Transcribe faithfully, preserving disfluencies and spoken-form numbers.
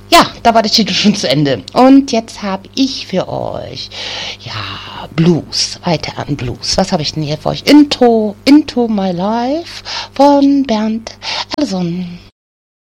Ja, da war der Titel schon zu Ende. Und jetzt habe ich für euch, ja, Blues, weiter an Blues. Was habe ich denn hier für euch? Into, Into My Life von Bernd Allison.